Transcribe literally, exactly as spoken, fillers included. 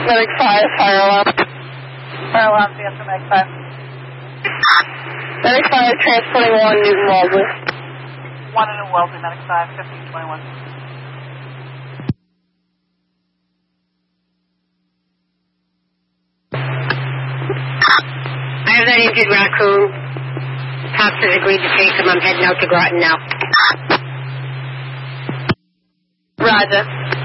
Medic five, fire alarm. Fire alarm, answer Medic five. Medic five, transporting one, Newton Wellesley. One Newton Wellesley, Medic five, fifteen twenty-one. I have that injured raccoon. Cops has agreed to take him. I'm heading out to Groton now. Roger.